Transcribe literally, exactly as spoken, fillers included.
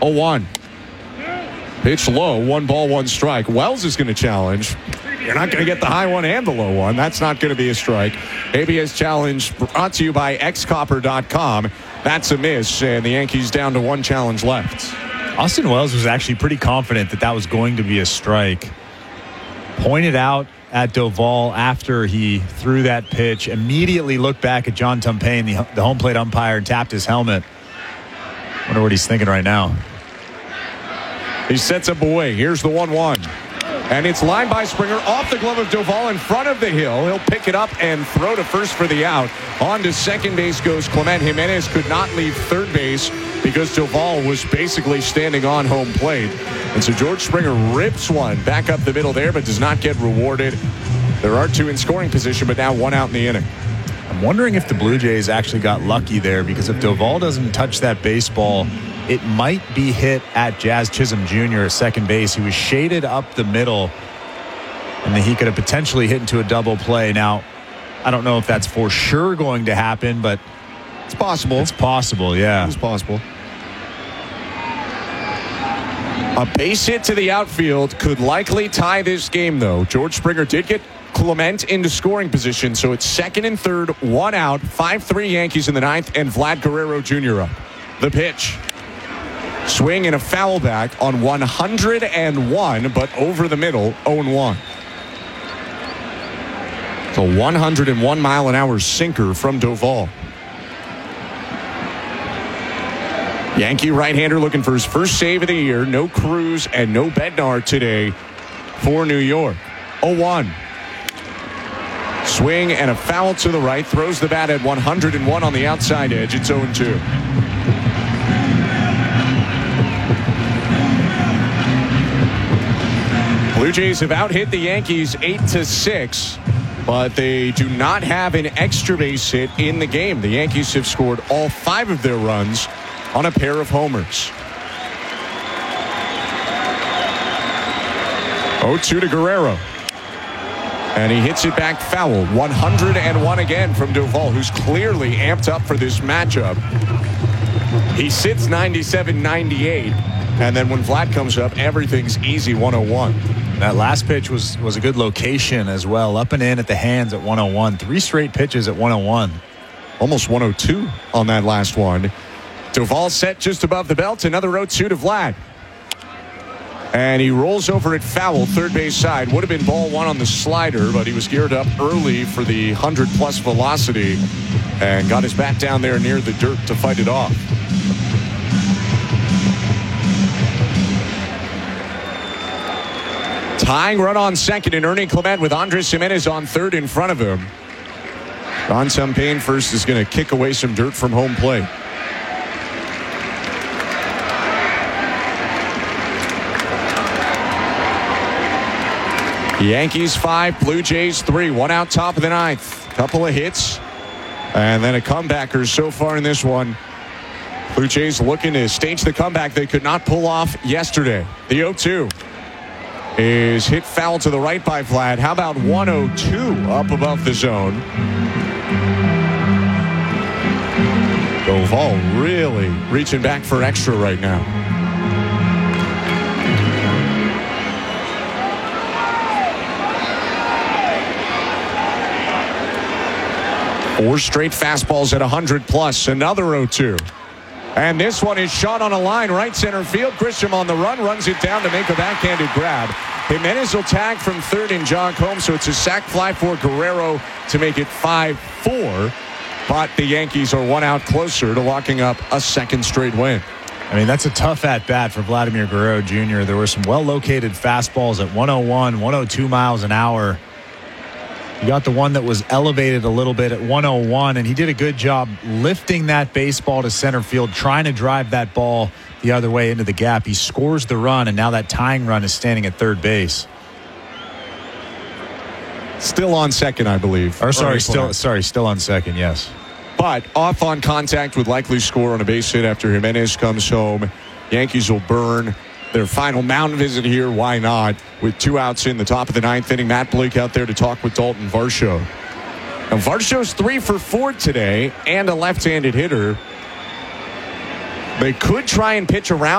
oh one. Pitch low, one ball, one strike. Wells is going to challenge. You're not going to get the high one and the low one. That's not going to be a strike. A B S challenge brought to you by x copper dot com. That's a miss, and the Yankees down to one challenge left. Austin Wells was actually pretty confident that that was going to be a strike. Pointed out at Doval after he threw that pitch. Immediately looked back at John Tumpane, the, the home plate umpire, and tapped his helmet. Wonder what he's thinking right now. He sets up away. Here's the one one. And it's lined by Springer off the glove of Doval in front of the hill. He'll pick it up and throw to first for the out. On to second base goes Clement. Jimenez could not leave third base because Doval was basically standing on home plate. And so George Springer rips one back up the middle there, but does not get rewarded. There are two in scoring position, but now one out in the inning. I'm wondering if the Blue Jays actually got lucky there, because if Doval doesn't touch that baseball, it might be hit at Jazz Chisholm Junior at second base. He was shaded up the middle, and then he could have potentially hit into a double play. Now, I don't know if that's for sure going to happen, but it's possible. It's possible, yeah. It's possible. A base hit to the outfield could likely tie this game, though. George Springer did get Clement into scoring position, so it's second and third, one out, five three Yankees in the ninth, and Vlad Guerrero Junior up. The pitch. Swing and a foul back on one hundred one, but over the middle, oh one. It's a one hundred one mile an hour sinker from Doval. Yankee right-hander looking for his first save of the year. No Cruz and no Bednar today for New York. oh one. Swing and a foul to the right. Throws the bat at one hundred one on the outside edge. It's oh two. Blue Jays have out-hit the Yankees eight to six, but they do not have an extra base hit in the game. The Yankees have scored all five of their runs on a pair of homers. oh two to Guerrero. And he hits it back foul. one hundred one again from Doval, who's clearly amped up for this matchup. He sits ninety-seven ninety-eight, and then when Vlad comes up, everything's easy. one oh one. That last pitch was was a good location as well. Up and in at the hands at one oh one. Three straight pitches at one oh one. Almost one oh two on that last one. Doval set just above the belt. Another oh two to Vlad. And he rolls over at foul, third base side. Would have been ball one on the slider, but he was geared up early for the one hundred plus velocity and got his bat down there near the dirt to fight it off. Tying run on second, and Ernie Clement with Andres Jimenez on third in front of him. Don Tumpane first is going to kick away some dirt from home plate. Yankees five, Blue Jays three. One out top of the ninth. Couple of hits. And then a comebacker so far in this one. Blue Jays looking to stage the comeback they could not pull off yesterday. The oh two is hit foul to the right by Vlad. How about one oh two up above the zone? Doval really reaching back for extra right now. Four straight fastballs at one hundred plus. Another oh two. And this one is shot on a line right center field. Grisham on the run, runs it down to make a backhanded grab. Jimenez will tag from third and jog home, so it's a sac fly for Guerrero to make it five four. But the Yankees are one out closer to locking up a second straight win. I mean, that's a tough at-bat for Vladimir Guerrero Junior There were some well-located fastballs at one oh one, one oh two miles an hour. He got the one that was elevated a little bit at one oh one, and he did a good job lifting that baseball to center field, trying to drive that ball the other way into the gap. He scores the run, and now that tying run is standing at third base. Still on second, I believe. Or sorry, still sorry, still on second, yes. But off on contact with likely score on a base hit after Jimenez comes home. Yankees will burn their final mound visit here. Why not? With two outs in the top of the ninth inning. Matt Blake out there to talk with Dalton Varsho. Now, Varsho's three for four today and a left-handed hitter. They could try and pitch around